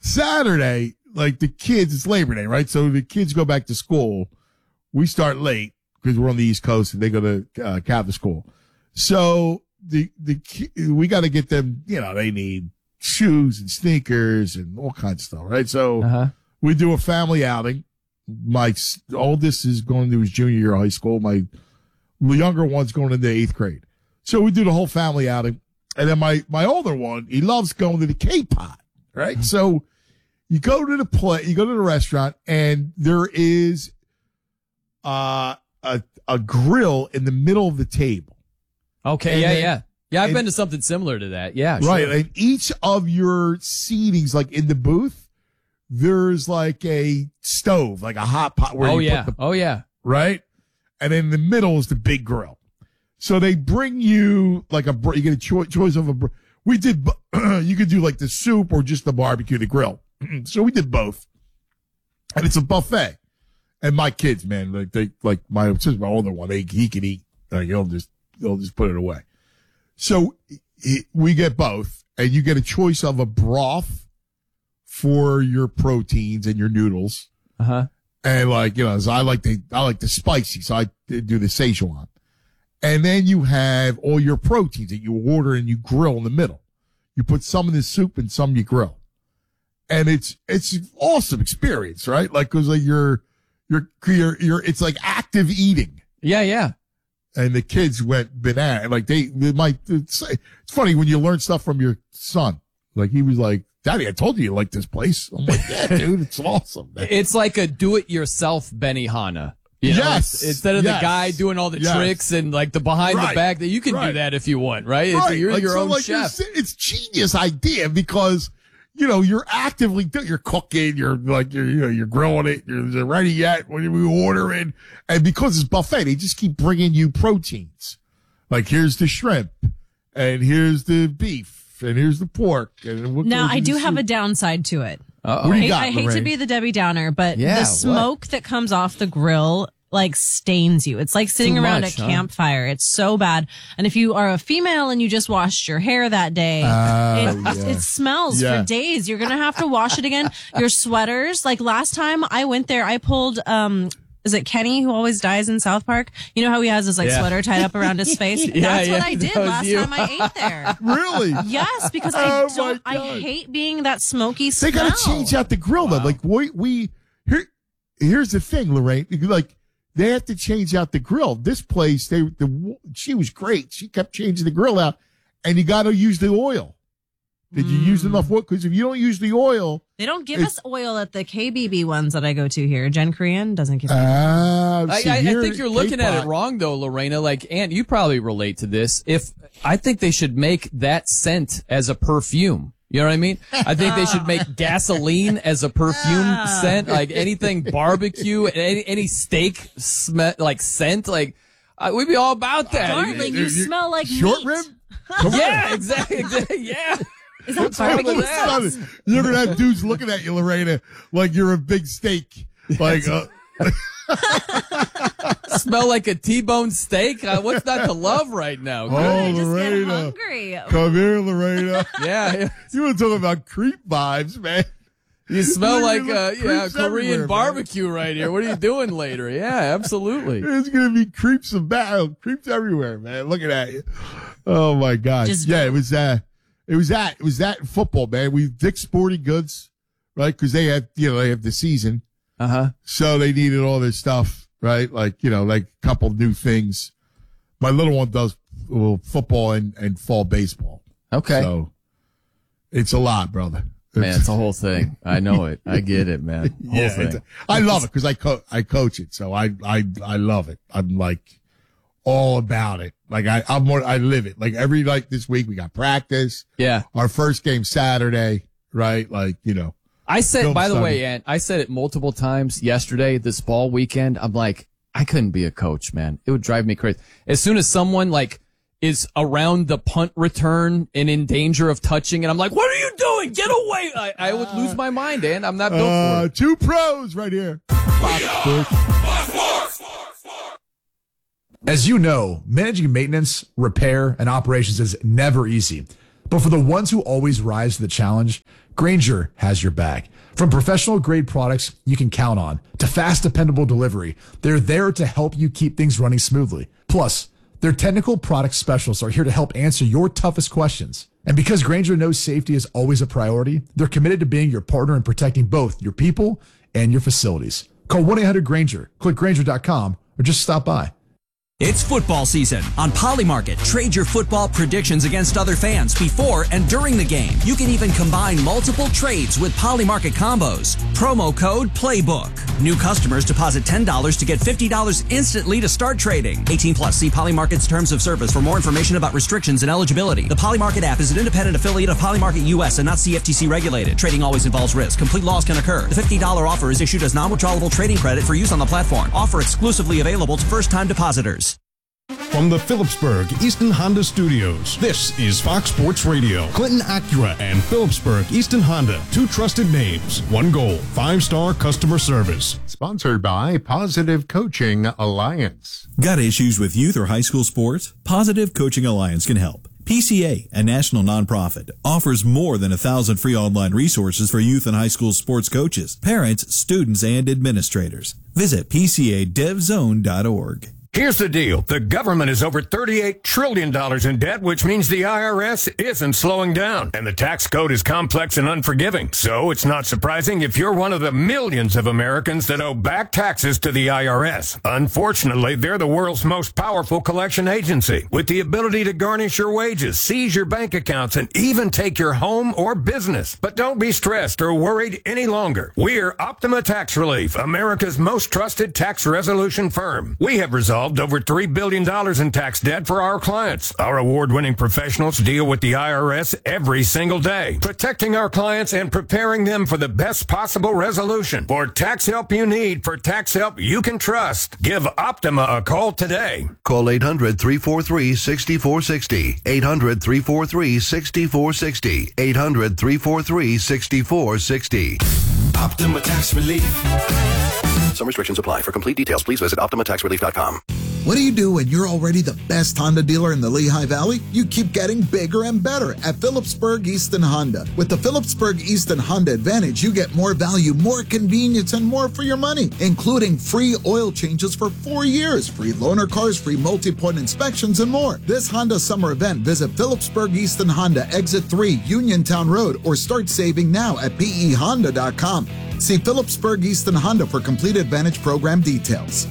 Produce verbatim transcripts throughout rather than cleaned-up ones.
Saturday, like the kids, it's Labor Day, right? So the kids go back to school. We start late because we're on the East Coast and they go to uh, Catholic school. So the, the, we got to get them, you know, they need shoes and sneakers and all kinds of stuff, right? So Uh-huh. we do a family outing. My s- oldest is going to his junior year of high school. My younger one's going into eighth grade. So we do the whole family outing. And then my, my older one, he loves going to the K-Pot, right? Mm-hmm. So you go to the play, you go to the restaurant and there is, uh, a, a grill in the middle of the table. Okay. And yeah. then, yeah. Yeah. I've and, been to something similar to that. Yeah. Right. Sure. And each of your seatings, like in the booth, there's like a stove, like a hot pot where oh, you yeah. put the, oh, yeah. right? And in the middle is the big grill. So they bring you like a, you get a cho- choice of a, we did, you could do like the soup or just the barbecue, the grill. So we did both. And it's a buffet. And my kids, man, like they, like my, since my older one, they, he can eat, like he'll just, he'll just put it away. So it, we get both and you get a choice of a broth for your proteins and your noodles. Uh-huh. And like, you know, so I like the, I like the spicy. So I do the Szechuan. And then you have all your proteins that you order and you grill in the middle. You put some in the soup and some you grill. And it's, it's an awesome experience, right? Like, cause like you're, you're, you're, you're, it's like active eating. Yeah. Yeah. And the kids went banana. Like they, they might, it's, it's funny when you learn stuff from your son. Like he was like, Daddy, I told you you like this place. I'm like, yeah, dude, it's awesome, man. It's like a do-it-yourself Benihana. You know, yes. Instead of yes. the guy doing all the yes. tricks and like the behind right. the back, that you can right. do that if you want, right? Right. It's, you're like, your so own like chef. It's genius idea because, you know, you're actively, you're cooking, you're like, you're, you know, you're grilling it, you're ready yet when we order it. And because it's buffet, they just keep bringing you proteins. Like here's the shrimp and here's the beef. And here's the pork. And what now, goes I in do the have soup. a downside to it. Uh-oh. What do I, you got, I hate to Lorraine? be the Debbie Downer, but Yeah, the smoke what? that comes off the grill like stains you. It's like sitting Too around much, a huh? campfire. It's so bad. And if you are a female and you just washed your hair that day, Uh, it, yeah. it smells Yeah. for days. You're going to have to wash it again. Your sweaters, like last time I went there, I pulled, um, is it Kenny who always dies in South Park? You know how he has his like Yeah. sweater tied up around his face? Yeah, That's yeah, what I did that was last you. time I ate there. Really? Yes, because Oh, I my don't, I God. hate being that smoky They smell. got to change out the grill though. Like we, we, here, here's the thing, Lorraine. Like they have to change out the grill. This place, they, the, she was great. She kept changing the grill out and you got to use the oil. Did you use enough oil? Because if you don't use the oil, They don't give It's- us oil at the K B B ones that I go to here. Jen Korean doesn't give us ah, I, see, I, I here think you're looking at it K-pop- wrong, though, Lorena. Like, Aunt, you probably relate to this. If I think they should make that scent as a perfume. You know what I mean? I think they should make gasoline as a perfume scent. Like anything barbecue, any any steak smell like scent. Like uh, we'd be all about that. Darling, you You- smell like short meat. rib. Come on. Yeah, exactly. exactly yeah. Is that How barbecue about sauce? that? You're gonna have dudes looking at you, Lorena, like you're a big steak. Like, uh, Smell like a T-bone steak. Uh, what's not to love right now? Oh, I just get Lorena. hungry. come here, Lorena. Yeah, yeah. You were talking about creep vibes, man. You smell Look, like look, uh, yeah, creeps Korean everywhere, man. barbecue right here. What are you doing later? Yeah, absolutely. There's gonna be creeps about creeps everywhere, man. Looking at you. Oh my God. Just- yeah, it was uh it was that. It was that in football, man. We Dick's Sporting Goods, right? Because they had you know, they have the season. Uh huh. So they needed all this stuff, right? Like, you know, like a couple new things. My little one does well, football and, and fall baseball. Okay. So it's a lot, brother. Man, it's a whole thing. I know it. I get it, man. Whole Yeah, thing. it's- I love it because I co- I coach it, so I I I love it. I'm like all about it. Like I I'm more I live it. Like every like this week we got practice. Yeah. Our first game Saturday, right? Like you know. I said, Film by the study. way, Ant, I said it multiple times yesterday, this ball weekend. I'm like, I couldn't be a coach, man. It would drive me crazy. As soon as someone like is around the punt return and in danger of touching, and I'm like, what are you doing? Get away. I, I would lose my mind, Ant. I'm not built Uh, for it. two pros right here. Fox Sports. As you know, managing maintenance, repair, and operations is never easy. But for the ones who always rise to the challenge, Grainger has your back. From professional-grade products you can count on to fast, dependable delivery, they're there to help you keep things running smoothly. Plus, their technical product specialists are here to help answer your toughest questions. And because Grainger knows safety is always a priority, they're committed to being your partner in protecting both your people and your facilities. Call one eight hundred Grainger, click Grainger dot com, or just stop by. It's football season. On Polymarket, trade your football predictions against other fans before and during the game. You can even combine multiple trades with Polymarket combos. Promo code PLAYBOOK. New customers deposit ten dollars to get fifty dollars instantly to start trading. eighteen plus. See Polymarket's terms of service for more information about restrictions and eligibility. The Polymarket app is an independent affiliate of Polymarket U S and not C F T C regulated. Trading always involves risk. Complete loss can occur. The fifty dollars offer is issued as non-withdrawable trading credit for use on the platform. Offer exclusively available to first-time depositors. From the Phillipsburg Easton Honda Studios, this is Fox Sports Radio. Clinton Acura and Phillipsburg Easton Honda, two trusted names, one goal, five-star customer service. Sponsored by Positive Coaching Alliance. Got issues with youth or high school sports? Positive Coaching Alliance can help. P C A, a national nonprofit, offers more than a thousand free online resources for youth and high school sports coaches, parents, students, and administrators. Visit P C A dev zone dot org. Here's the deal. The government is over thirty-eight trillion dollars in debt, which means the I R S isn't slowing down. And the tax code is complex and unforgiving. So it's not surprising if you're one of the millions of Americans that owe back taxes to the I R S. Unfortunately, they're the world's most powerful collection agency, with the ability to garnish your wages, seize your bank accounts, and even take your home or business. But don't be stressed or worried any longer. We're Optima Tax Relief, America's most trusted tax resolution firm. We have resolved over three billion dollars in tax debt for our clients. Our award-winning professionals deal with the I R S every single day, protecting our clients and preparing them for the best possible resolution. For tax help you need, for tax help you can trust, give Optima a call today. Call eight hundred, three four three, six four six zero, eight hundred, three four three, six four six zero, eight hundred, three four three, six four six zero. Optima Tax Relief. Some restrictions apply. For complete details, please visit Optima Tax Relief dot com. What do you do when you're already the best Honda dealer in the Lehigh Valley? You keep getting bigger and better at Phillipsburg Easton Honda. With the Phillipsburg Easton Honda Advantage, you get more value, more convenience, and more for your money, including free oil changes for four years, free loaner cars, free multi-point inspections, and more. This Honda summer event, visit Phillipsburg Easton Honda, Exit three, Uniontown Road, or start saving now at P E honda dot com. See Phillipsburg Easton Honda for complete Advantage program details.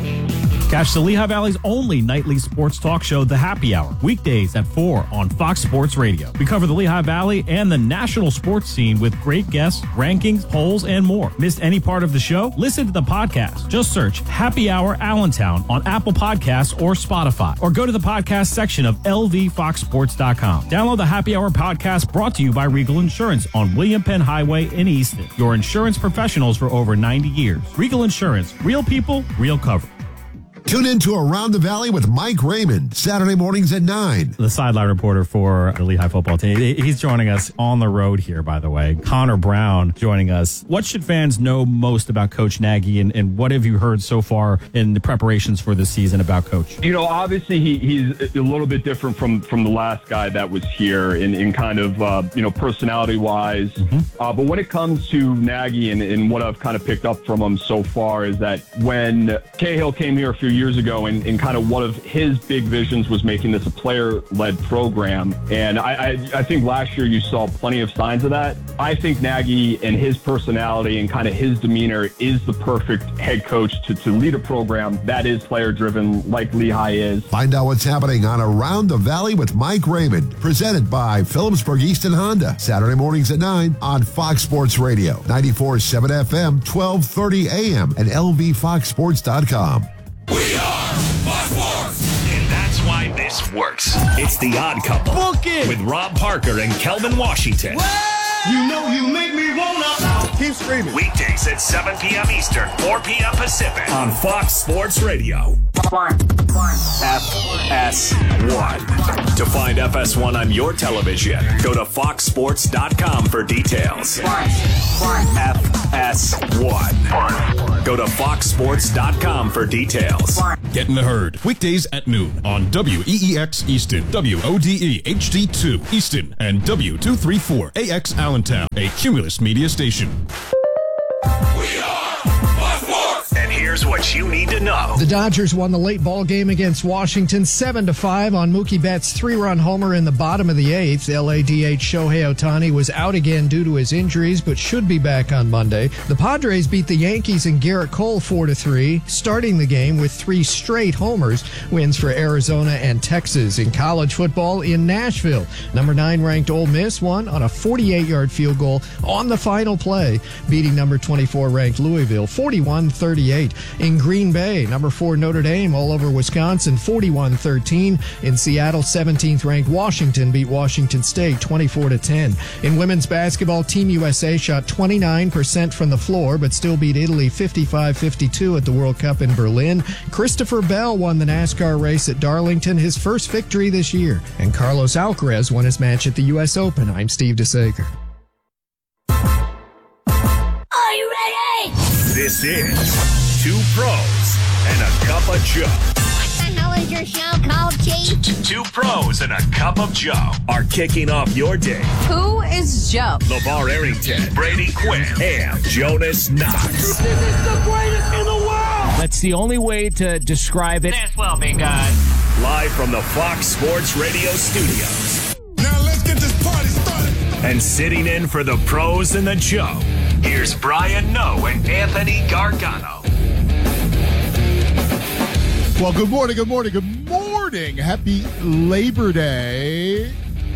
Catch the Lehigh Valley's only nightly sports talk show, The Happy Hour, weekdays at four on Fox Sports Radio. We cover the Lehigh Valley and the national sports scene with great guests, rankings, polls, and more. Missed any part of the show? Listen to the podcast. Just search Happy Hour Allentown on Apple Podcasts or Spotify, or go to the podcast section of L V fox sports dot com. Download the Happy Hour podcast, brought to you by Regal Insurance on William Penn Highway in Easton. Your insurance professionals for over ninety years. Regal Insurance, real people, real cover. Tune in to Around the Valley with Mike Raymond, Saturday mornings at nine. The sideline reporter for the Lehigh football team. He's joining us on the road here, by the way. Connor Brown joining us. What should fans know most about Coach Nagy, and, and what have you heard so far in the preparations for this season about Coach? You know, obviously he, he's a little bit different from, from the last guy that was here in, in kind of, uh, you know, personality-wise. Mm-hmm. Uh, but when it comes to Nagy and, and what I've kind of picked up from him so far is that when Cahill came here a few years ago, and, and kind of one of his big visions was making this a player-led program. And I, I, I think last year you saw plenty of signs of that. I think Nagy and his personality and kind of his demeanor is the perfect head coach to, to lead a program that is player-driven like Lehigh is. Find out what's happening on Around the Valley with Mike Raymond, presented by Phillipsburg Easton Honda, Saturday mornings at nine on Fox Sports Radio, ninety-four point seven F M, twelve thirty A M, and L V fox sports dot com. We are Fox Sports, and that's why this works. It's The Odd Couple. Book it! With Rob Parker and Kelvin Washington. Well, you know you make me wanna keep screaming. Weekdays at seven p.m. Eastern, four p.m. Pacific on Fox Sports Radio. F S one. To find F S one on your television, go to fox sports dot com for details. F S one. Go to fox sports dot com for details. Get in the herd. Weekdays at noon on W E E X Easton, W O D E H D two Easton, and W two thirty-four A X Allentown, a Cumulus media station. And here's what you need to know. The Dodgers won the late ball game against Washington seven to five on Mookie Betts' three-run homer in the bottom of the eighth. L A D H Shohei Ohtani was out again due to his injuries, but should be back on Monday. The Padres beat the Yankees and Garrett Cole four to three, starting the game with three straight homers. Wins for Arizona and Texas. In college football in Nashville, number nine ranked Ole Miss won on a forty-eight-yard field goal on the final play, beating number twenty-four ranked Louisville forty-one thirty-eight. In Green Bay, number four Notre Dame all over Wisconsin forty-one thirteen. In Seattle, seventeenth ranked Washington beat Washington State twenty-four to ten. In women's basketball, Team U S A shot twenty-nine percent from the floor but still beat Italy fifty-five fifty-two at the World Cup in Berlin. Christopher Bell won the NASCAR race at Darlington, his first victory this year. And Carlos Alcaraz won his match at the U S Open. I'm Steve DeSager. Are you ready? This is Two Pros and a Cup of Joe. What the hell is your show called, Chief? Two Pros and a Cup of Joe are kicking off your day. Who is Joe? LeVar Arrington, Brady Quinn, and Jonas Knox. This is the greatest in the world. That's the only way to describe it. That's well be God. Live from the Fox Sports Radio studios. Now let's get this party started. And sitting in for the Pros and the Joe, here's Brian Noe and Anthony Gargano. Well, good morning, good morning, good morning. Happy Labor Day.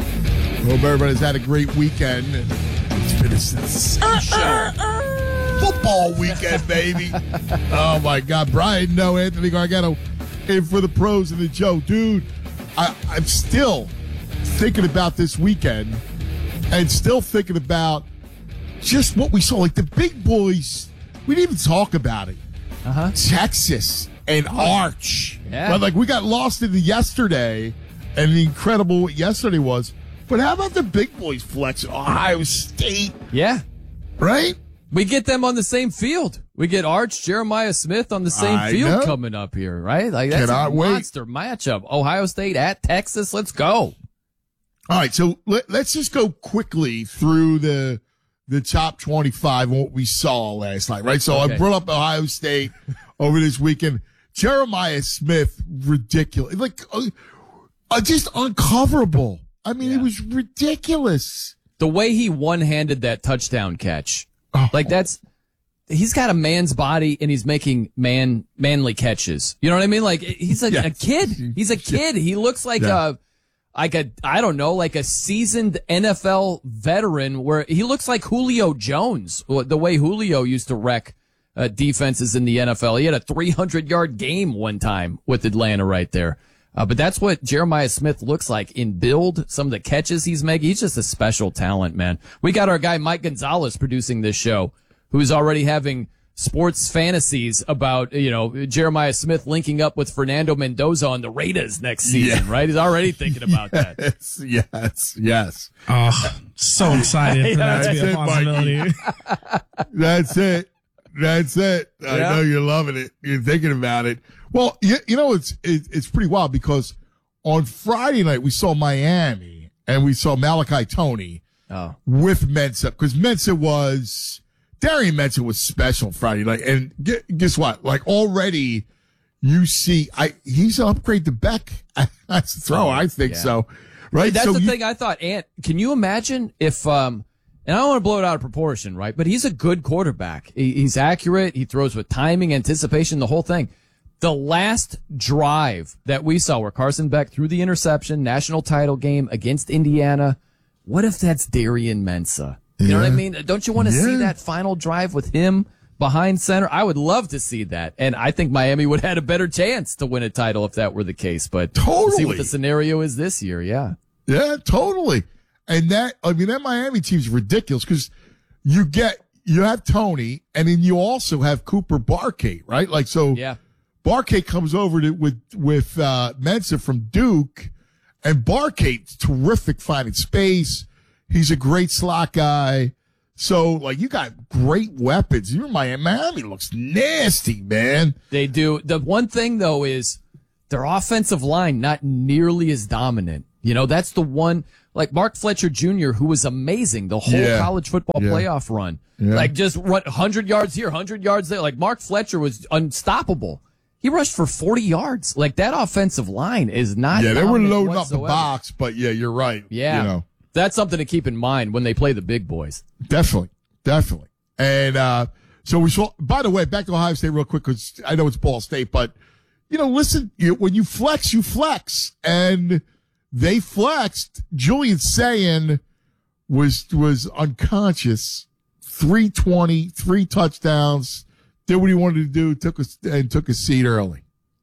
Hope everybody's had a great weekend. It's been a sensational football weekend, baby. Oh, my God. Brian Noe, Anthony Gargano, in for the Pros and the Joe. Dude, I, I'm still thinking about this weekend and still thinking about just what we saw. Like the big boys, we didn't even talk about it. Uh-huh. Texas and Arch. Yeah. But like we got lost in the yesterday and the incredible what yesterday was. But how about the big boys flex? Ohio State. Yeah. Right? We get them on the same field. We get Arch, Jeremiah Smith on the same I field know. coming up here, right? Like that's Cannot a wait. monster matchup. Ohio State at Texas. Let's go. All right, so let, let's just go quickly through the the top twenty-five and what we saw last night, right? So Okay. I brought up Ohio State over this weekend. Jeremiah Smith, ridiculous. Like, uh, uh, just uncoverable. I mean, Yeah. it was ridiculous. The way he one-handed that touchdown catch, Oh. like that's, he's got a man's body and he's making man, manly catches. You know what I mean? Like he's a, Yes. a kid. He's a kid. He looks like Yeah. a, like a, I don't know, like a seasoned N F L veteran where he looks like Julio Jones, the way Julio used to wreck uh, defenses in the N F L. He had a three hundred yard game one time with Atlanta right there. Uh, but that's what Jeremiah Smith looks like in build, some of the catches he's making. He's just a special talent, man. We got our guy Mike Gonzalez producing this show, who's already having sports fantasies about, you know, Jeremiah Smith linking up with Fernando Mendoza on the Raiders next season, Yeah. right? He's already thinking about that. Yes, yes, yes. Oh, so excited for that to be That's a it, possibility. Mikey. That's it. That's it. I Yeah. know you're loving it. You're thinking about it. Well, you, you know, it's it, it's pretty wild because on Friday night we saw Miami and we saw Malachi Toney Oh. with Mensa because Mensa was Darian Mensa was special Friday night. And gu- guess what? Like already you see, I he's an upgrade to Beck as a throw. Oh, I think yeah. so. Right. That's so the you- thing I thought. Ant, can you imagine if, um, and I don't want to blow it out of proportion, right? But he's a good quarterback. He, he's accurate. He throws with timing, anticipation, the whole thing. The last drive that we saw where Carson Beck threw the interception, national title game against Indiana. What if that's Darian Mensa? You know what I Yeah. mean? Don't you want to see Yeah. that final drive with him behind center? I would love to see that. And I think Miami would have had a better chance to win a title if that were the case. But we'll see what Totally. the scenario is this year. Yeah. Yeah, totally. And that, I mean, that Miami team's ridiculous because you get, you have Tony and then you also have Cooper Barkate, right? Like, so Yeah. Barkate comes over to, with with uh, Mensah from Duke, and Barkate's terrific finding space. He's a great slot guy. So, like, you got great weapons. You're Miami. Miami looks nasty, man. They do. The one thing, though, is their offensive line not nearly as dominant. You know, that's the one, like Mark Fletcher Junior, who was amazing the whole Yeah. college football Yeah. playoff run. Yeah. Like, just run one hundred yards here, one hundred yards there. Like, Mark Fletcher was unstoppable. He rushed for forty yards. Like, that offensive line is not Yeah, they were dominant loading whatsoever. up the box, but yeah, you're right. Yeah. You know. That's something to keep in mind when they play the big boys. Definitely. Definitely. And uh, so we saw, by the way, back to Ohio State real quick, because I know it's Ball State, but, you know, listen, you, when you flex, you flex. And they flexed. Julian Sayin was, was unconscious, three twenty, three touchdowns, did what he wanted to do, took a, and took a seat early.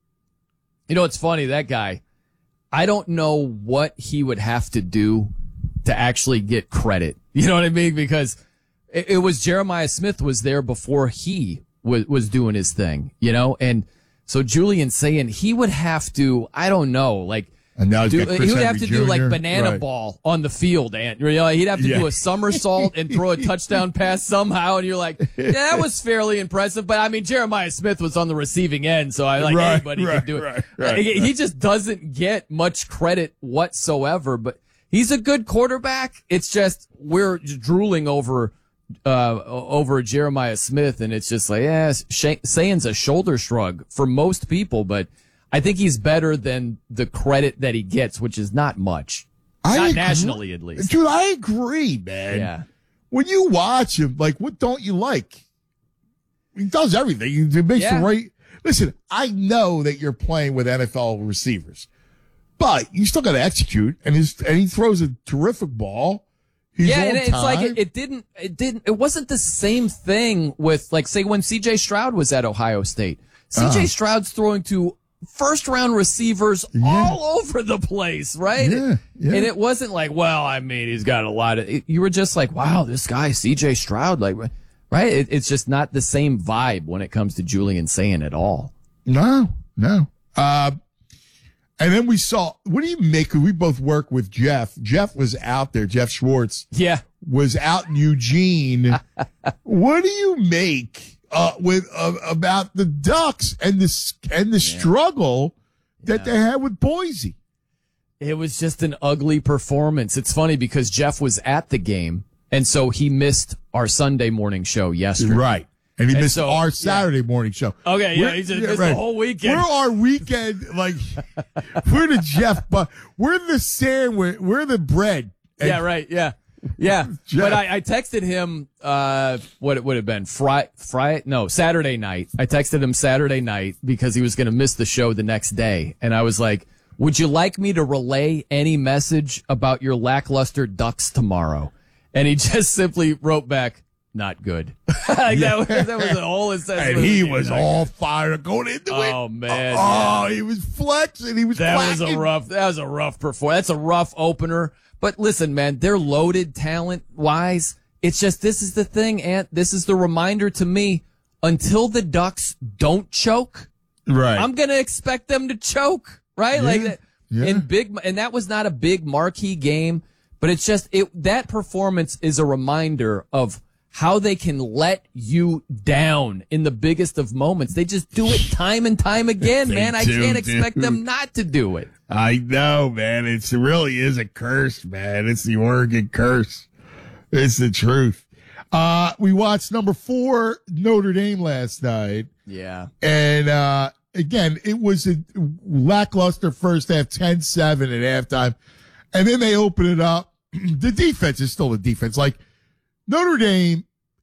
You know, it's funny, that guy, I don't know what he would have to do to actually get credit. You know what I mean? Because it, it was Jeremiah Smith was there before he was, was doing his thing, you know? And so Julian saying he would have to, I don't know, like, And now he's do, got Chris he would have Henry to do like Junior banana Right. ball on the field, and you know, he'd have to Yeah. do a somersault and throw a touchdown pass somehow, and you're like, yeah, that was fairly impressive. But I mean, Jeremiah Smith was on the receiving end, so I like Right, anybody right, could do it. right, right, he, he right. just doesn't get much credit whatsoever. But he's a good quarterback. It's just we're drooling over uh over Jeremiah Smith, and it's just like, yeah, Shay- Sayin's a shoulder shrug for most people, but I think he's better than the credit that he gets, which is not much. I not agree. nationally, at least. Dude, I agree, man. Yeah. When you watch him, like, what don't you like? He does everything. He makes Yeah. the right. Listen, I know that you're playing with N F L receivers, but you still got to execute. And his and he throws a terrific ball. He's yeah, on and it's time. like it, it didn't, it didn't, it wasn't the same thing with, like, say, when C J Stroud was at Ohio State. C J Uh-huh. Stroud's throwing to first round receivers all over the place, right? Yeah, yeah. And it wasn't like, well, I mean, he's got a lot of, it, you were just like, wow, this guy, C J Stroud, like, right? It, it's just not the same vibe when it comes to Julian Sayin at all. No, no. Uh, and then we saw, what do you make? We both work with Jeff. Jeff was out there. Jeff Schwartz Yeah. was out in Eugene. What do you make uh, with uh, about the Ducks and the and the struggle that they had with Boise? It was just an ugly performance. It's funny because Jeff was at the game, and so he missed our Sunday morning show yesterday. Right. And he And missed so- our Saturday morning show. Okay, yeah, We're- he just missed the whole weekend. We're our weekend, like, we're the Jeff, but we're the sandwich, we're the bread. And Yeah, right. Yeah. Yeah. Jeff. But I, I texted him, uh, what it would have been Friday, Friday, no, Saturday night. I texted him Saturday night because he was going to miss the show the next day. And I was like, would you like me to relay any message about your lackluster Ducks tomorrow? And he just simply wrote back, not good. Like, that, was, that was the whole assessment. And he of the was game. all fired going into it. Oh, man. Oh, yeah. he was flexing. He was That was a clacking. rough, that was a rough performance. That's a rough opener. But listen, man, they're loaded talent wise. It's just, this is the thing, Ant. This is the reminder to me, until the Ducks don't choke, Right. I'm going to expect them to choke, right? Yeah, Like that. yeah. In big, and that was not a big marquee game, but it's just, it, that performance is a reminder of how they can let you down in the biggest of moments. They just do it time and time again, They man. I do, can't expect dude. them not to do it. I know, man. It's, it really is a curse, man. It's the Oregon curse. It's the truth. Uh, we watched number four Notre Dame last night. Yeah. And, uh, again, it was a lackluster first half, ten seven at halftime. And then they open it up. The defense is still the defense. Like, Notre Dame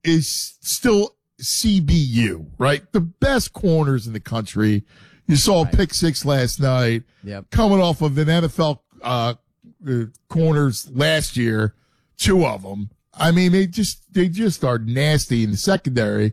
is still C B U, right? The best corners in the country. You saw a pick six last night. Yep. Coming off of an N F L, uh, uh, corners last year, two of them. I mean, they just, they just are nasty in the secondary.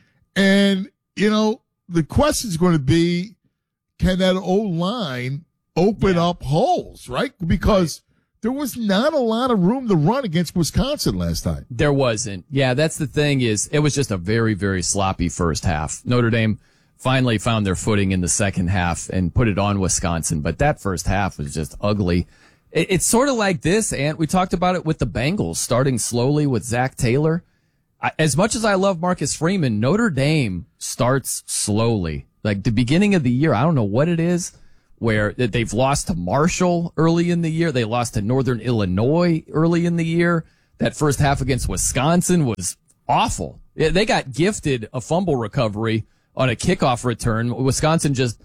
And, you know, the question is going to be, can that O-line open up holes, right? Because there was not a lot of room to run against Wisconsin last time. There wasn't. Yeah, that's the thing is it was just a very, very sloppy first half. Notre Dame finally found their footing in the second half and put it on Wisconsin. But that first half was just ugly. It, it's sort of like this, and we talked about it with the Bengals, starting slowly with Zach Taylor. I, as much as I love Marcus Freeman, Notre Dame starts slowly. Like the beginning of the year, I don't know what it is, where they've lost to Marshall early in the year. They lost to Northern Illinois early in the year. That first half against Wisconsin was awful. They got gifted a fumble recovery on a kickoff return. Wisconsin just,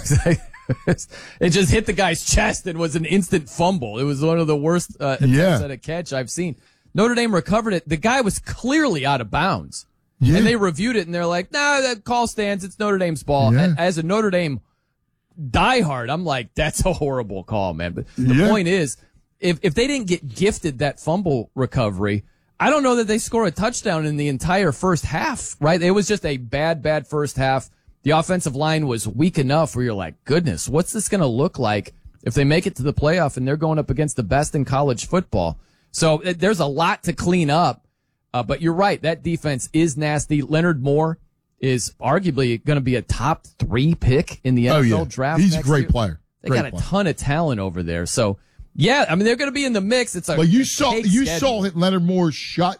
it just hit the guy's chest and was an instant fumble. It was one of the worst uh, attempts Yeah. at a catch I've seen. Notre Dame recovered it. The guy was clearly out of bounds. Yeah. And they reviewed it and they're like, nah, that call stands. It's Notre Dame's ball. Yeah. As a Notre Dame diehard, I'm like, that's a horrible call, man. But the Yeah. point is, if, if they didn't get gifted that fumble recovery, I don't know that they score a touchdown in the entire first half, right? It was just a bad, bad first half. The offensive line was weak enough where you're like, goodness, what's this going to look like if they make it to the playoff and they're going up against the best in college football? So it, there's a lot to clean up. Uh, but you're right. That defense is nasty. Leonard Moore is arguably going to be a top three pick in the N F L Oh, yeah. draft. He's a next great year. player. They Great got a player. ton of talent over there. So, yeah, I mean, they're going to be in the mix. It's a Well, you saw cake you schedule. saw it. Leonard Moore shut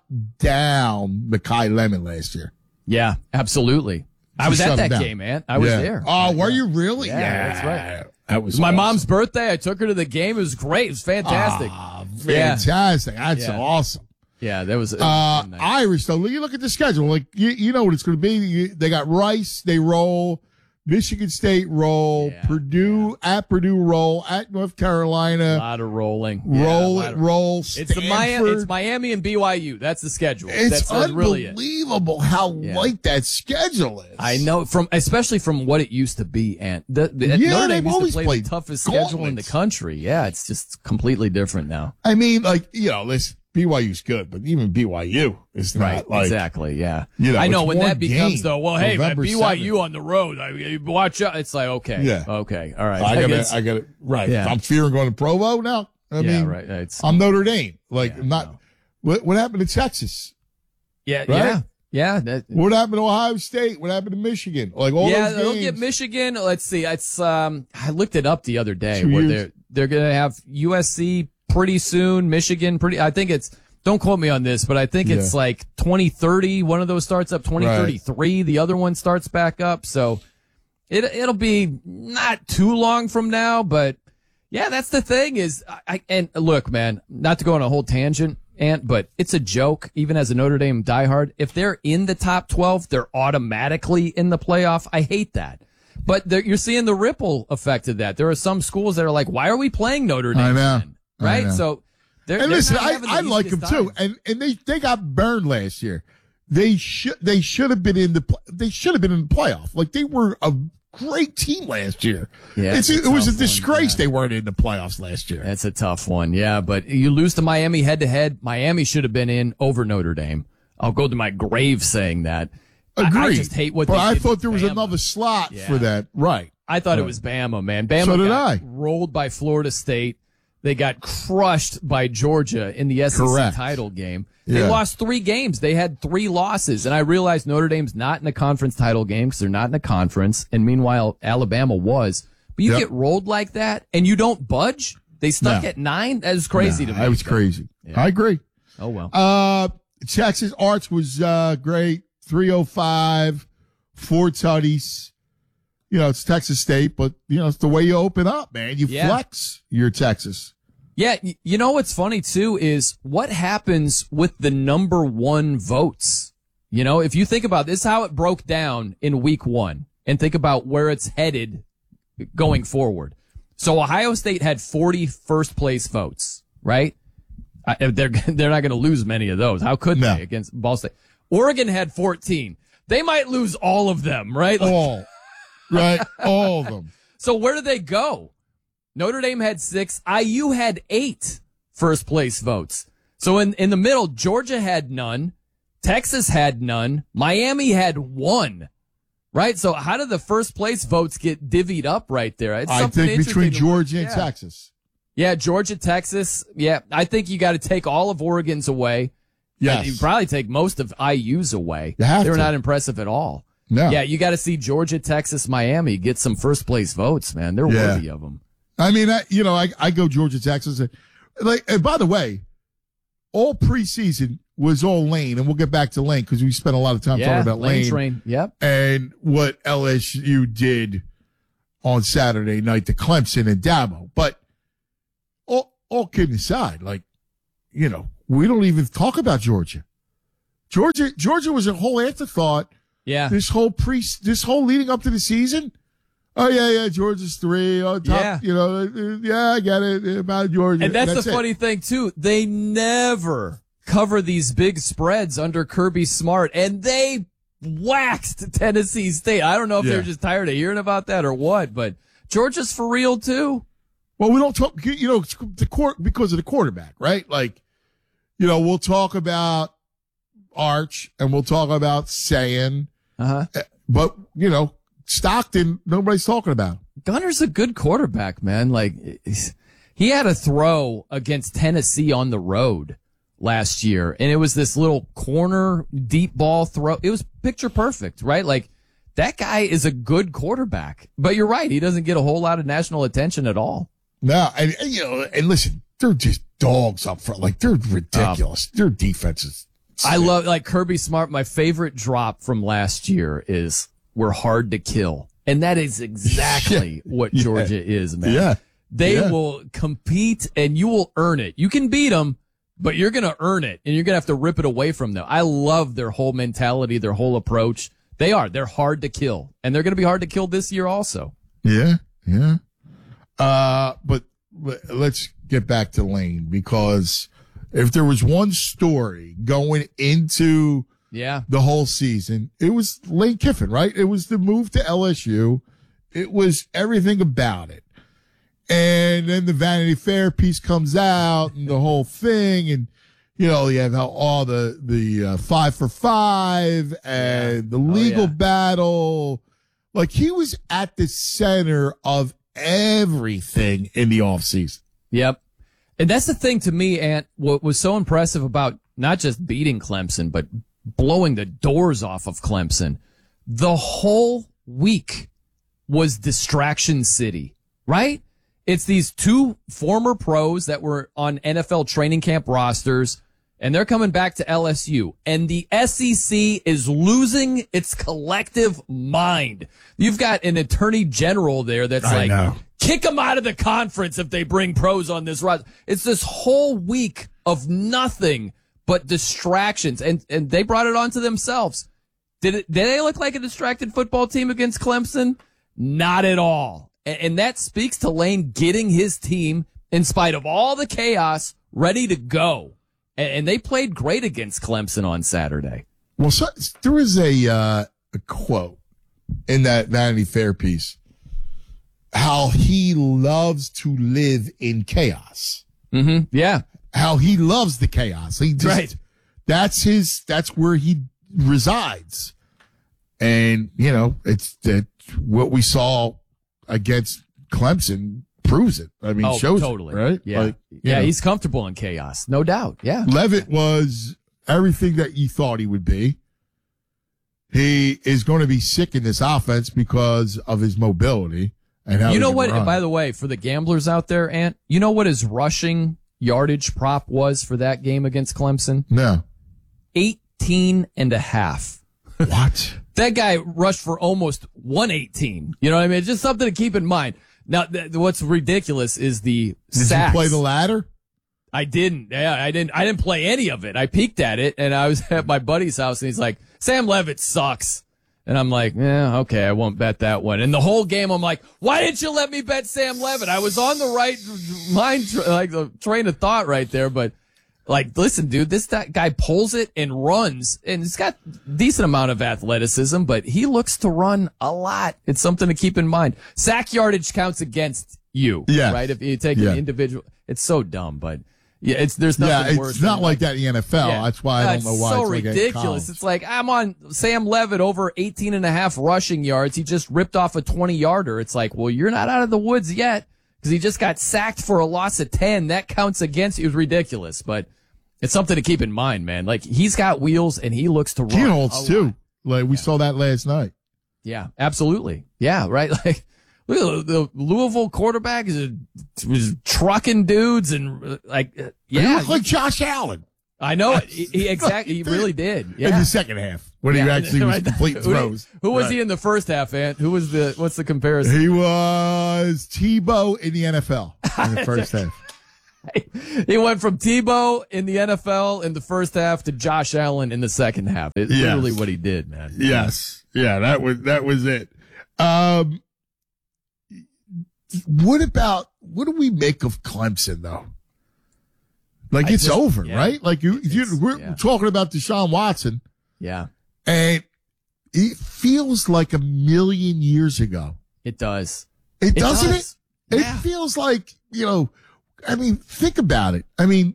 down Mekhi Lemon last year. Yeah, absolutely. I He was shut at him that down. game, man. I was Yeah. there. Oh, were you really? Yeah, that's right. That was It was my awesome. mom's birthday. I took her to the game. It was great. It was fantastic. Ah, Yeah. fantastic. That's Yeah. awesome. Yeah, that was. It was Uh, fun night. Irish, though, you look at the schedule. Like, you, you know what it's going to be. You, they got Rice, they roll. Michigan State roll. Purdue, at Purdue roll. At North a Carolina. lot of rolling. Roll Yeah, a it, lot of- roll. It's the Miami. Stanford. It's Miami and B Y U. That's the schedule. It's that's, that's really it. unbelievable how Yeah. light that schedule is. I know from especially from what it used to be, and the, the Yeah, Notre Dame they've used always to play played the toughest schedule in the gauntlets. country. Yeah, it's just completely different now. I mean, like, you know, listen, B Y U's good, but even B Y U is not Right, like. exactly. Yeah, You know, I know it's when one that becomes game, though. Well, hey, man, November B Y U seventh. on the road. I, I- watch out. It's like okay, Yeah. okay, all right. I Like, got it's- to, I got to, right. Yeah. I'm fearing going to Provo now. I Yeah, mean, right, it's- I'm Notre Dame. Like, Yeah, not, what, what happened to Texas? yeah, Right? yeah, yeah. That, What happened to Ohio State? What happened to Michigan? Like, all yeah, those they'll games. get Michigan. Let's see. It's um, I looked it up the other day. Two Where years. they're they're gonna have U S C pretty soon. Michigan pretty. I think it's. Don't quote me on this, but I think it's Yeah. like twenty thirty. One of those starts up twenty thirty-three. The other one starts back up. So it it'll be not too long from now, but yeah, that's the thing is I, I and look, man, not to go on a whole tangent, Ant, but it's a joke. Even as a Notre Dame diehard, if they're in the top twelve, they're automatically in the playoff. I hate that. But there- you're seeing the ripple effect of that. There are some schools that are like, why are we playing Notre Dame? I know. then? I Right? know. So they're, And they're listen, not I, having the I like them easiest too. time. And, and they, they got burned last year. They should, they should have been in the, pl- they should have been in the playoff. Like, they were a great team last year. Yeah, It's, it's a it was a tough one, disgrace yeah. they weren't in the playoffs last year. That's a tough one. Yeah, but you lose to Miami head to head. Miami should have been in over Notre Dame. I'll go to my grave saying that. I- Agreed. I just hate what but they I did thought with there was Bama. another slot Yeah. for that. Right. I thought it Right. was Bama, man. Bama So did got I. rolled by Florida State. They got crushed by Georgia in the S E C Correct. title game. They Yeah. lost three games. They had three losses. And I realized Notre Dame's not in a conference title game because they're not in a conference. And meanwhile, Alabama was. But you Yep. get rolled like that and you don't budge. They stuck No. at nine. That is crazy No, to me. That was crazy. I agree. Oh, well. Uh, Texas Arts was uh, great. three oh five, four tutties. You know, it's Texas State, but, you know, it's the way you open up, man. You Yeah. flex your Texas. Yeah, y- you know what's funny too is what happens with the number one votes. You know, if you think about this, how it broke down in week one, and think about where it's headed going forward. So Ohio State had forty first place votes, right? I, they're they're not going to lose many of those. How could No. they against Ball State? Oregon had fourteen. They might lose all of them, right? Like- All. Right? All of them. so where do they go? Notre Dame had six. I U had eight first place votes. So in, in the middle, Georgia had none. Texas had none. Miami had one. Right? So how did the first place votes get divvied up right there? It's I something think between interesting to- Georgia and yeah. Texas. Yeah, Georgia, Texas. Yeah, I think you got to take all of Oregon's away. Yes. And you probably take most of I U's away. You have They were to. not impressive at all. No. Yeah, you got to see Georgia, Texas, Miami get some first place votes, man. They're Yeah. worthy of them. I mean, I, you know, I, I go Georgia, Texas. And, like, and by the way, all preseason was all Lane, and we'll get back to Lane because we spent a lot of time Yeah, talking about Lane Lane. train. Yep. And what L S U did on Saturday night to Clemson and Dabo. But all, all kidding aside, like, you know, we don't even talk about Georgia. Georgia, Georgia was a whole afterthought. Yeah. This whole pre, this whole leading up to the season. Oh yeah, yeah, Georgia's three. Oh, top, Yeah. you know, uh, yeah, I get it about Georgia. And that's, that's the it. funny thing, too. They never cover these big spreads under Kirby Smart, and they waxed Tennessee State. I don't know if Yeah. they're just tired of hearing about that or what, but Georgia's for real, too. Well, we don't talk, you know, it's the court because of the quarterback, right? Like, you know, we'll talk about Arch and we'll talk about Sayin, uh-huh. but you know, Stockton, nobody's talking about. Gunner's a good quarterback, man. Like, he's- he had a throw against Tennessee on the road last year, and it was this little corner deep ball throw. It was picture perfect, right? Like, that guy is a good quarterback. But you're right, he doesn't get a whole lot of national attention at all. No, and, and you know, and listen, they're just dogs up front. Like, they're ridiculous. Their defense is. I love, like, Kirby Smart. My favorite drop from last year is, we're hard to kill. And that is exactly Yeah. what Yeah. Georgia is, man. Yeah. They Yeah. will compete and you will earn it. You can beat them, but you're going to earn it and you're going to have to rip it away from them. I love their whole mentality, their whole approach. They are. They're hard to kill. And they're going to be hard to kill this year also. Yeah, yeah. Uh, but but let's get back to Lane, because if there was one story going into Yeah. the whole season, it was Lane Kiffin, right? It was the move to L S U. It was everything about it. And then the Vanity Fair piece comes out and the whole thing. And, you know, you have how all the, the uh, five for five and the legal yeah. battle. Like, he was at the center of everything in the offseason. Yep. And that's the thing to me, Ant, what was so impressive about not just beating Clemson, but blowing the doors off of Clemson. The whole week was Distraction City, right? It's these two former pros that were on N F L training camp rosters, and they're coming back to L S U. And the S E C is losing its collective mind. You've got an attorney general there that's I like, know. kick them out of the conference if they bring pros on this roster. It's this whole week of nothing but distractions, and and they brought it on to themselves. Did it? Did they look like a distracted football team against Clemson? Not at all. And, and that speaks to Lane getting his team, in spite of all the chaos, ready to go. And, and they played great against Clemson on Saturday. Well, so, there was a, uh, a quote in that Vanity Fair piece, how he loves to live in chaos. Mm-hmm. Yeah. How he loves the chaos. He just, Right. That's his, that's where he resides. And, you know, it's that what we saw against Clemson proves it. I mean, Oh, shows totally. it, right? Yeah. Like, you yeah, know, he's comfortable in chaos. No doubt. Yeah. Levitt was everything that you thought he would be. He is going to be sick in this offense because of his mobility and how You he know can what, run. by the way, for the gamblers out there, Ant, you know what his rushing yardage prop was for that game against Clemson? No. eighteen and a half. What? That guy rushed for almost one eighteen. You know what I mean? It's just something to keep in mind. Now, th- what's ridiculous is the Did sacks. you play the ladder? I didn't. Yeah, I didn't. I didn't play any of it. I peeked at it, and I was at my buddy's house, and he's like, "Sam Levitt sucks," and I'm like, "Yeah, okay, I won't bet that one." And the whole game, I'm like, "Why didn't you let me bet Sam Levitt?" I was on the right mind, tra- like the train of thought right there, but like, listen, dude, this that guy pulls it and runs, and he's got decent amount of athleticism, but he looks to run a lot. It's something to keep in mind. Sack yardage counts against you, Yes. right? If you take Yeah. an individual, it's so dumb, but. Yeah, it's there's nothing Yeah, it's worse. not than, like that in the N F L. Yeah. That's why I don't It's know why so it's like at ridiculous. college. It's like I'm on Sam Levitt over eighteen and a half rushing yards. He just ripped off a twenty yarder. It's like, well, you're not out of the woods yet because he just got sacked for a loss of ten. That counts against you. It was ridiculous, but it's something to keep in mind, man. Like, he's got wheels and he looks to run. Keenholz a too. lot. Like we saw that last night. Yeah, absolutely. Yeah, right. Like, look at the Louisville quarterback is was trucking dudes and like, uh, yeah, he looked like Josh Allen. I know it. He, he exactly. He really did. Yeah. In the second half, when Yeah. he actually was Right. completing Who, throws. who was Right. he in the first half, Ant? Who was the? What's the comparison? He was Tebow in the N F L in the first half. He went from Tebow in the N F L in the first half to Josh Allen in the second half. It's Yes. literally what he did, man. Yes. Yeah, that was that was it. Um what about what do we make of Clemson though? Like I it's just- over, yeah. right? Like you, you we're yeah. talking about Deshaun Watson, Yeah, and it feels like a million years ago. it does. It doesn't does. it? It Yeah. feels like, you know, I mean, think about it. I mean,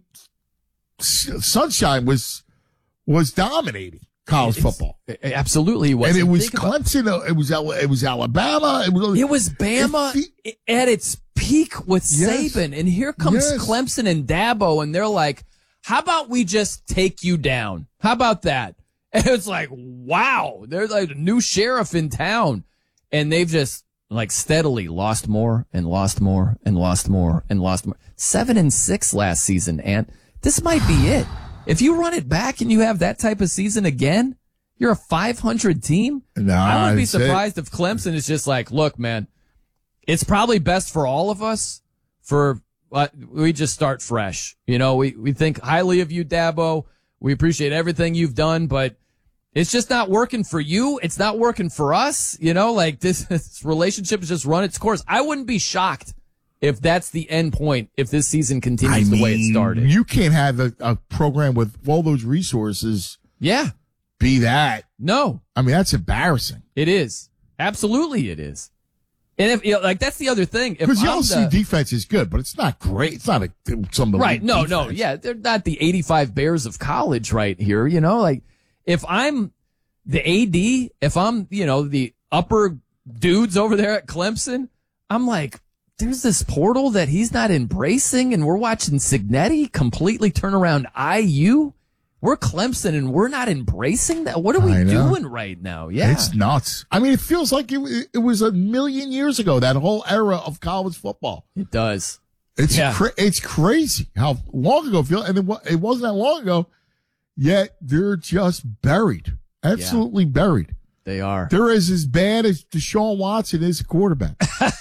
S- Sunshine was was dominating college It's- football. a- Absolutely, he was. And it was Think about- Clemson, uh, it was Al- it was Alabama, it was It was Bama It at its peak with Yes. Saban, and here comes Yes. Clemson and Dabo, and they're like, "How about we just take you down? How about that?" And it's like, wow, they're like a new sheriff in town, and they've just like steadily lost more and lost more and lost more and lost more. Seven and six last season, and this might be it. If you run it back and you have that type of season again, you're a five hundred team. No, I would be that's it. surprised if Clemson is just like, look, man, it's probably best for all of us for uh, we just start fresh. You know, we, we think highly of you, Dabo. We appreciate everything you've done, but it's just not working for you. It's not working for us. You know, like this, this relationship has just run its course. I wouldn't be shocked if that's the end point, if this season continues I the way it mean, started. You can't have a, a program with all those resources Yeah. be that. No. I mean, that's embarrassing. It is. Absolutely it is. And if, you know, like, that's the other thing. If Because the I'm L C the- defense is good, but it's not great. It's not a, some elite Right. No, defense. no. Yeah. They're not the eighty-five Bears of college right here. You know, like if I'm the A D, if I'm, you know, the upper dudes over there at Clemson, I'm like, there's this portal that he's not embracing, and we're watching Signetti completely turn around I U. We're Clemson and we're not embracing that. What are we I know. doing right now? Yeah. It's nuts. I mean, it feels like it, it was a million years ago, that whole era of college football. It does. It's Yeah. cra- it's crazy how long ago it feels, and it, wa- it wasn't that long ago, yet they're just buried. Absolutely buried. They are. They're as, as bad as Deshaun Watson is a quarterback.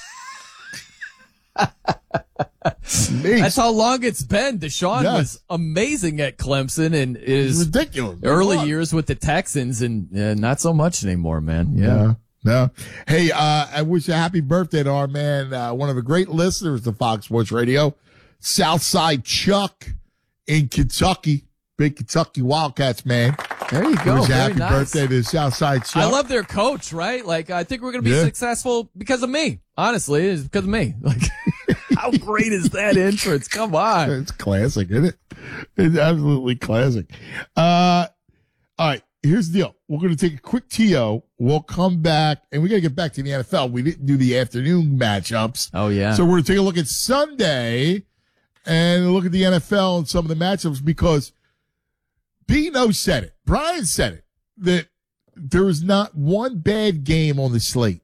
That's how long it's been. Deshaun Yes. was amazing at Clemson and is ridiculous. early It was. years with the Texans, and uh, not so much anymore, man. Yeah. No, no. Hey, uh, I wish a happy birthday to our man, uh, one of the great listeners to Fox Sports Radio, Southside Chuck in Kentucky. Big Kentucky Wildcats, man. There you go. Wish a Very happy nice. birthday to Southside Chuck. I love their coach, right? Like, I think we're going to be Yeah. successful because of me. Honestly, it's because of me. Like, how great is that entrance? Come on. It's classic, isn't it? It's absolutely classic. Uh, all right. Here's the deal. We're going to take a quick T O. We'll come back, and we got to get back to the N F L. We didn't do the afternoon matchups. Oh, yeah. So we're going to take a look at Sunday and look at the N F L and some of the matchups, because Bino said it. Brian said it, that there is not one bad game on the slate.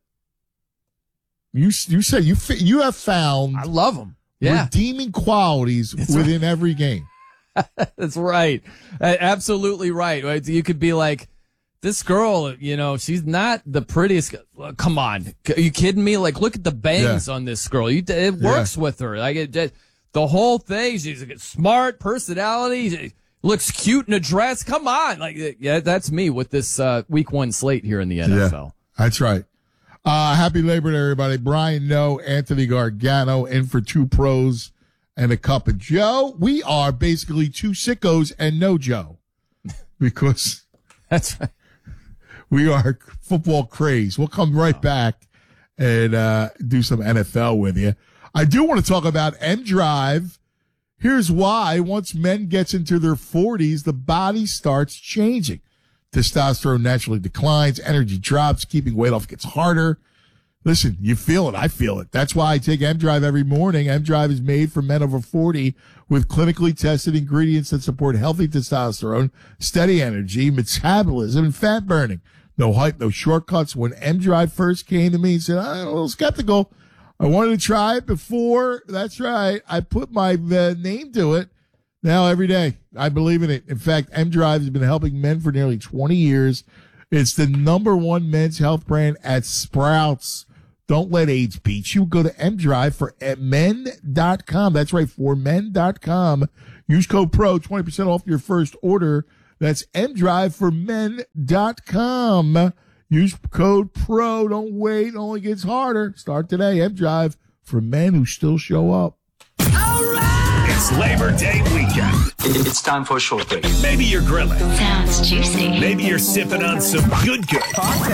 You you said you fi- you have found I love them. Yeah. redeeming qualities That's within every game. That's right. Uh, Absolutely right. Right? You could be like, this girl, you know, she's not the prettiest. Well, come on. Are you kidding me? Like, look at the bangs on this girl. You, it works with her. Like, it, it, the whole thing. She's a smart personality. She looks cute in a dress. Come on. Like, yeah, that's me with this uh, week one slate here in the N F L. Yeah, that's right. Uh, happy Labor Day, everybody. Brian No, Anthony Gargano in for two pros and a cup of Joe. We are basically two sickos and no Joe, because that's right. We are football craze. We'll come right back and uh, do some N F L with you. I do want to talk about M Drive. Here's why. Once men gets into their forties, the body starts changing. Testosterone naturally declines, energy drops, keeping weight off gets harder. Listen, you feel it. I feel it. That's why I take M Drive every morning. M Drive is made for men over forty with clinically tested ingredients that support healthy testosterone, steady energy, metabolism, and fat burning. no hype, no shortcuts. When M-Drive first came to me and said, I'm a little skeptical. I wanted to try it before. That's right. I put my uh, name to it. Now every day, I believe in it. In fact, M-Drive has been helping men for nearly twenty years. It's the number one men's health brand at Sprouts. Don't let age beat you. Go to M-Drive for men dot com. That's right, for men dot com. Use code PRO, twenty percent off your first order. That's M Drive for men dot com. Use code PRO. Don't wait. It only gets harder. Start today. M-Drive for men who still show up. It's Labor Day weekend. It's time for a short break. Maybe you're grilling. Sounds juicy. Maybe you're sipping on some good good.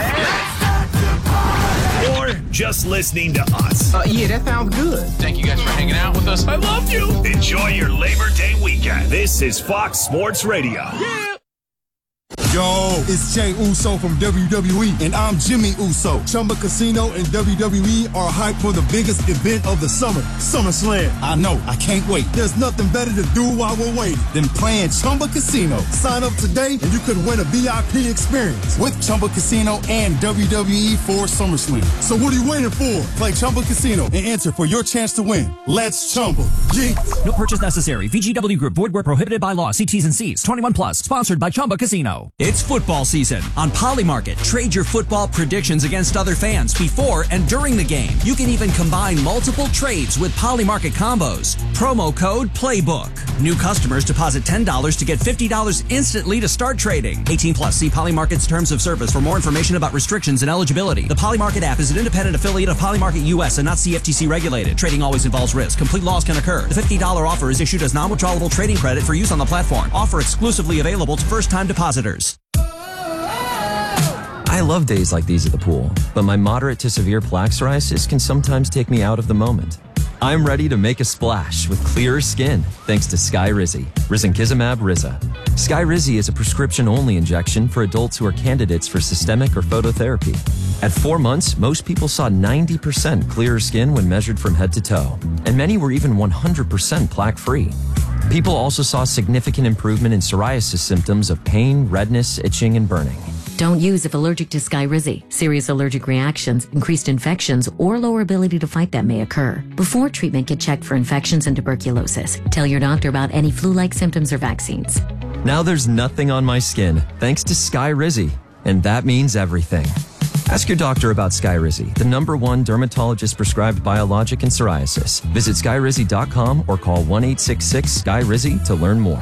Or just listening to us. Uh, yeah, that sounds good. Thank you guys for hanging out with us. I love you. Enjoy your Labor Day weekend. This is Fox Sports Radio. Yeah. Yo, it's Jay Uso from W W E, and I'm Jimmy Uso. Chumba Casino and W W E are hyped for the biggest event of the summer, SummerSlam. I know, I can't wait. There's nothing better to do while we're waiting than playing Chumba Casino. Sign up today, and you could win a V I P experience with Chumba Casino and W W E for SummerSlam. So what are you waiting for? Play Chumba Casino and enter for your chance to win. Let's Chumba. Yeah. No purchase necessary. V G W Group. Void where prohibited by law. See T's and C's. twenty-one plus. Sponsored by Chumba Casino. It's football season. On Polymarket, trade your football predictions against other fans before and during the game. You can even combine multiple trades with Polymarket combos. Promo code PLAYBOOK. New customers deposit ten dollars to get fifty dollars instantly to start trading. eighteen plus. See Polymarket's terms of service for more information about restrictions and eligibility. The Polymarket app is an independent affiliate of Polymarket U S and not C F T C regulated. Trading always involves risk. Complete loss can occur. The fifty dollars offer is issued as non-withdrawable trading credit for use on the platform. Offer exclusively available to first-time depositors. I love days like these at the pool, but my moderate to severe plaque psoriasis can sometimes take me out of the moment. I'm ready to make a splash with clearer skin thanks to Skyrizi, Risankizumab Riza. Skyrizi is a prescription-only injection for adults who are candidates for systemic or phototherapy. At four months, most people saw ninety percent clearer skin when measured from head to toe, and many were even one hundred percent plaque-free. People also saw significant improvement in psoriasis symptoms of pain, redness, itching, and burning. Don't use if allergic to Skyrizi. Serious allergic reactions, increased infections, or lower ability to fight them may occur. Before treatment, get checked for infections and tuberculosis. Tell your doctor about any flu-like symptoms or vaccines. Now there's nothing on my skin thanks to Skyrizi, and that means everything. Ask your doctor about Skyrizi, the number one dermatologist-prescribed biologic in psoriasis. Visit skyrizi dot com or call one eight six six Sky Rizi to learn more.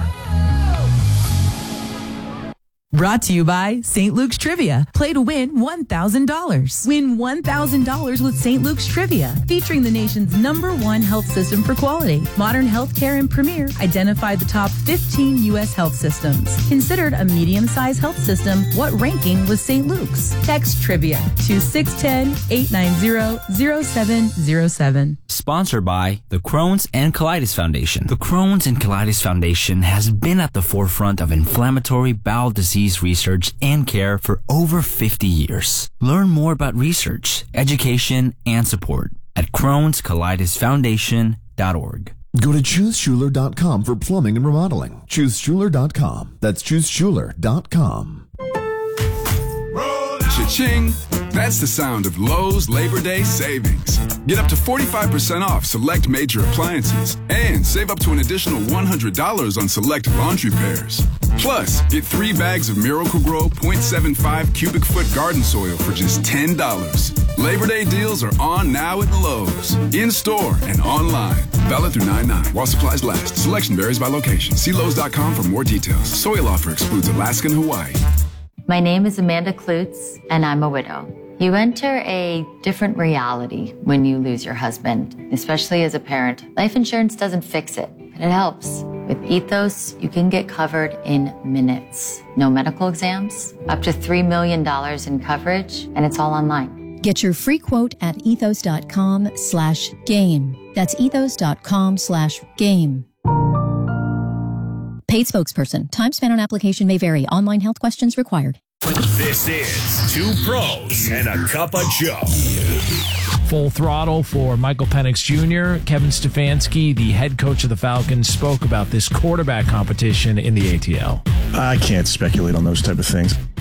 Brought to you by Saint Luke's Trivia. Play to win one thousand dollars. Win one thousand dollars with Saint Luke's Trivia, featuring the nation's number one health system for quality. Modern Healthcare and Premier identified the top fifteen U S health systems. Considered a medium-sized health system, what ranking was Saint Luke's? Text Trivia to six one zero, eight nine zero, zero seven zero seven. Sponsored by the Crohn's and Colitis Foundation. The Crohn's and Colitis Foundation has been at the forefront of inflammatory bowel disease research and care for over fifty years. Learn more about research, education, and support at crohns colitis foundation dot org. Go to choose schuler dot com for plumbing and remodeling. choose schuler dot com. That's choose schuler dot com. Cha-ching! That's the sound of Lowe's Labor Day savings. Get up to forty-five percent off select major appliances and save up to an additional one hundred dollars on select laundry pairs. Plus, get three bags of Miracle-Gro point seven five cubic foot garden soil for just ten dollars. Labor Day deals are on now at Lowe's. In-store and online. Valid through nine nine while supplies last. Selection varies by location. See Lowe's dot com for more details. Soil offer excludes Alaska and Hawaii. My name is Amanda Klutz, and I'm a widow. You enter a different reality when you lose your husband, especially as a parent. Life insurance doesn't fix it, but it helps. With Ethos, you can get covered in minutes. No medical exams, up to three million dollars in coverage, and it's all online. Get your free quote at ethos dot com slash game. That's ethos dot com slash game. Paid spokesperson. Time spent on application may vary. Online health questions required. This is Two Pros and a Cup of Joe. Full throttle for Michael Penix Junior Kevin Stefanski, the head coach of the Falcons, spoke about this quarterback competition in the A T L. I can't speculate on those type of things.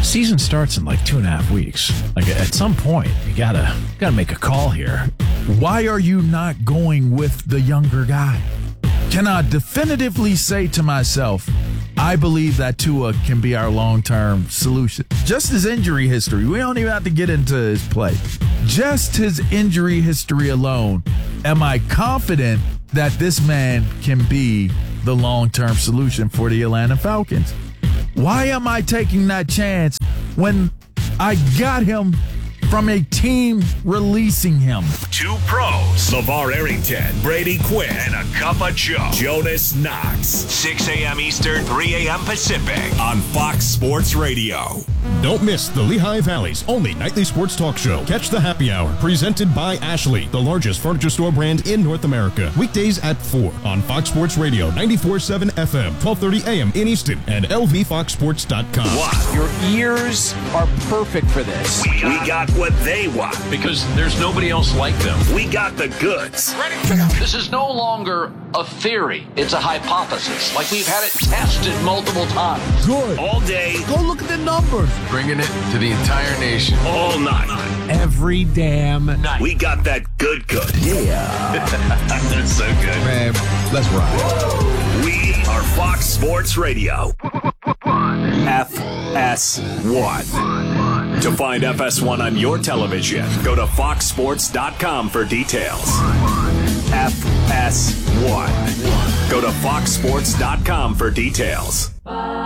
season starts in like two and a half weeks. Like at some point, you gotta gotta make a call here. Why are you not going with the younger guy? Can I definitively say to myself, I believe that Tua can be our long-term solution? Just his injury history. We don't even have to get into his play. Just his injury history alone. Am I confident that this man can be the long-term solution for the Atlanta Falcons? Why am I taking that chance when I got him from a team releasing him? Two pros, LeVar Arrington, Brady Quinn, and a cup of Joe, Jonas Knox. six a.m. Eastern, three a.m. Pacific on Fox Sports Radio. Don't miss the Lehigh Valley's only nightly sports talk show. Catch the Happy Hour, presented by Ashley, the largest furniture store brand in North America. Weekdays at four on Fox Sports Radio, ninety-four point seven F M, twelve thirty A M in Easton, and L V fox sports dot com. What? Your ears are perfect for this. We got, we got what they want. Because there's nobody else like them. We got the goods. This is no longer a theory. It's a hypothesis. Like we've had it tested multiple times. Good. All day. Go look at the numbers. Bringing it to the entire nation. All night. Every damn night. We got that good good. Yeah. That's so good. Man, let's ride. We are Fox Sports Radio. F S one. To find F S one on your television, go to fox sports dot com for details. F S one. Go to fox sports dot com for details.